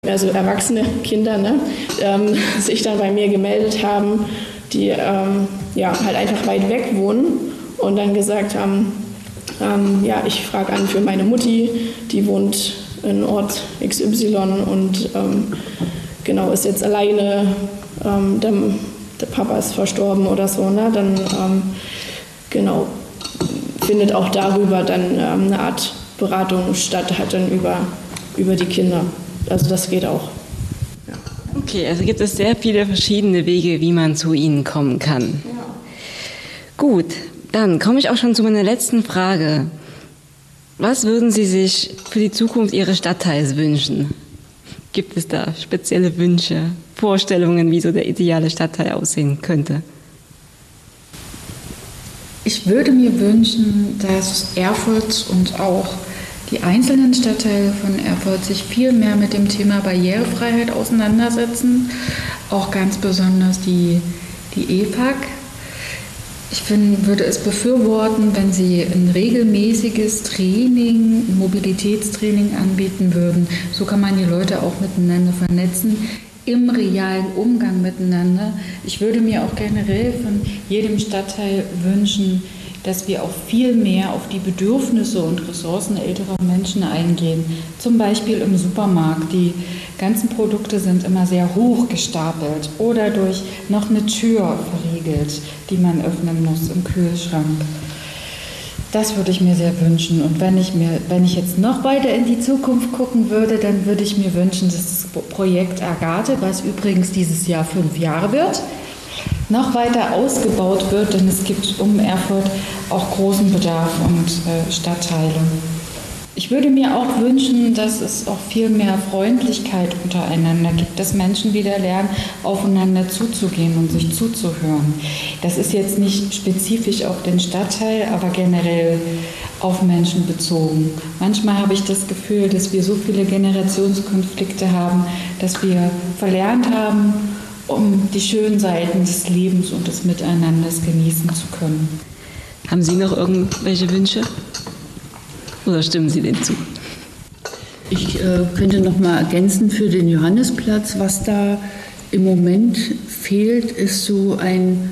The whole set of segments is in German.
also erwachsene Kinder, ne, sich dann bei mir gemeldet haben, die halt einfach weit weg wohnen und dann gesagt haben, ich frage an für meine Mutti, die wohnt in Ort XY und ist jetzt alleine, der Papa ist verstorben oder so, ne, dann findet auch darüber dann eine Art Beratung statt, halt dann über die Kinder. Also das geht auch. Ja. Okay, also gibt es sehr viele verschiedene Wege, wie man zu Ihnen kommen kann. Ja. Gut, dann komme ich auch schon zu meiner letzten Frage. Was würden Sie sich für die Zukunft Ihres Stadtteils wünschen? Gibt es da spezielle Wünsche, Vorstellungen, wie so der ideale Stadtteil aussehen könnte? Ich würde mir wünschen, dass Erfurt und auch die einzelnen Stadtteile von Erfurt sich viel mehr mit dem Thema Barrierefreiheit auseinandersetzen, auch ganz besonders die EFAG. Ich würde es befürworten, wenn sie ein regelmäßiges Training, Mobilitätstraining anbieten würden. So kann man die Leute auch miteinander vernetzen, im realen Umgang miteinander. Ich würde mir auch generell von jedem Stadtteil wünschen, dass wir auch viel mehr auf die Bedürfnisse und Ressourcen älterer Menschen eingehen. Zum Beispiel im Supermarkt. Die ganzen Produkte sind immer sehr hoch gestapelt oder durch noch eine Tür verriegelt, die man öffnen muss im Kühlschrank. Das würde ich mir sehr wünschen. Und wenn ich jetzt noch weiter in die Zukunft gucken würde, dann würde ich mir wünschen, dass das Projekt Agathe, was übrigens dieses Jahr 5 Jahre wird, noch weiter ausgebaut wird, denn es gibt um Erfurt auch großen Bedarf und Stadtteile. Ich würde mir auch wünschen, dass es auch viel mehr Freundlichkeit untereinander gibt, dass Menschen wieder lernen, aufeinander zuzugehen und sich zuzuhören. Das ist jetzt nicht spezifisch auf den Stadtteil, aber generell auf Menschen bezogen. Manchmal habe ich das Gefühl, dass wir so viele Generationskonflikte haben, dass wir verlernt haben, um die schönen Seiten des Lebens und des Miteinanders genießen zu können. Haben Sie noch irgendwelche Wünsche? Oder stimmen Sie dem zu? Ich könnte noch mal ergänzen für den Johannesplatz, was da im Moment fehlt, ist so ein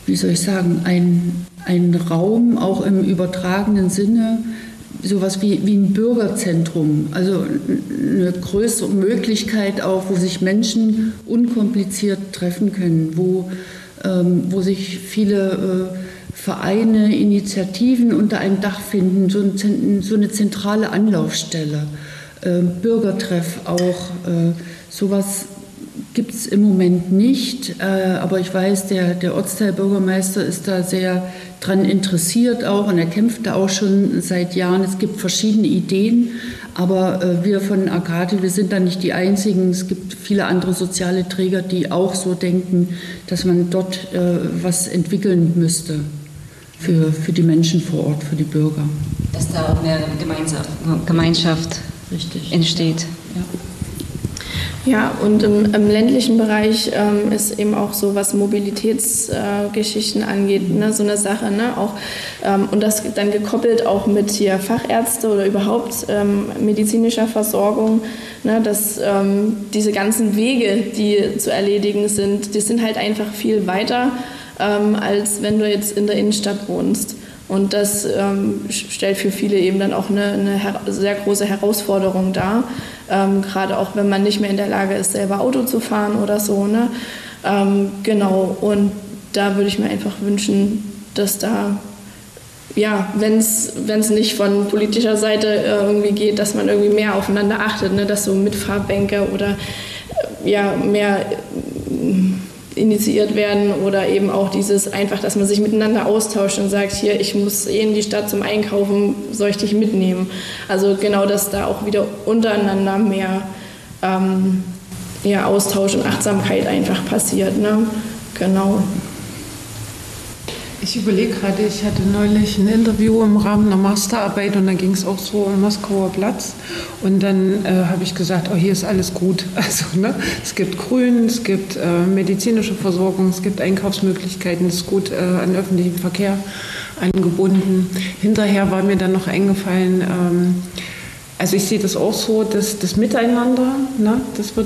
Raum, auch im übertragenen Sinne, sowas wie ein Bürgerzentrum, also eine größere Möglichkeit auch, wo sich Menschen unkompliziert treffen können, wo sich viele Vereine, Initiativen unter einem Dach finden, so eine zentrale Anlaufstelle, Bürgertreff auch, sowas gibt es im Moment nicht, aber ich weiß, der Ortsteilbürgermeister ist da sehr dran interessiert auch und er kämpft da auch schon seit Jahren. Es gibt verschiedene Ideen, aber wir von Agathe, wir sind da nicht die Einzigen. Es gibt viele andere soziale Träger, die auch so denken, dass man dort was entwickeln müsste für die Menschen vor Ort, für die Bürger. Dass da auch mehr Gemeinschaft entsteht. Ja. Ja, und im ländlichen Bereich ist eben auch so, was Mobilitätsgeschichten angeht, ne, so eine Sache, ne, auch, und das dann gekoppelt auch mit hier Fachärzte oder überhaupt medizinischer Versorgung, ne, dass diese ganzen Wege, die zu erledigen sind, die sind halt einfach viel weiter, als wenn du jetzt in der Innenstadt wohnst. Und das stellt für viele eben dann auch eine sehr große Herausforderung dar, gerade auch wenn man nicht mehr in der Lage ist, selber Auto zu fahren oder so, ne? Genau, und da würde ich mir einfach wünschen, dass da, ja, wenn es nicht von politischer Seite irgendwie geht, dass man irgendwie mehr aufeinander achtet, ne? Dass so Mitfahrbänke oder ja, mehr initiiert werden oder eben auch dieses einfach, dass man sich miteinander austauscht und sagt, hier, ich muss in die Stadt zum Einkaufen, soll ich dich mitnehmen? Also genau, dass da auch wieder untereinander mehr Austausch und Achtsamkeit einfach passiert, ne? Genau. Ich überlege gerade, ich hatte neulich ein Interview im Rahmen einer Masterarbeit und da ging es auch so um Moskauer Platz und dann habe ich gesagt, oh, hier ist alles gut. Also, ne, es gibt Grün, es gibt medizinische Versorgung, es gibt Einkaufsmöglichkeiten, es ist gut an öffentlichen Verkehr angebunden. Hinterher war mir dann noch eingefallen, also ich sehe das auch so, dass das Miteinander, ne, das wird